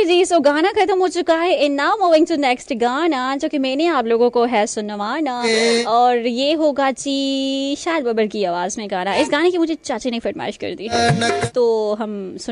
जी, सो गाना खत्म हो चुका है and now moving to next गाना जो कि मैंने आप लोगों को है सुनवाना, और ये होगा जी शायद बबर की आवाज में गाना। इस गाने की मुझे चाची ने फरमाइश कर दी है तो हम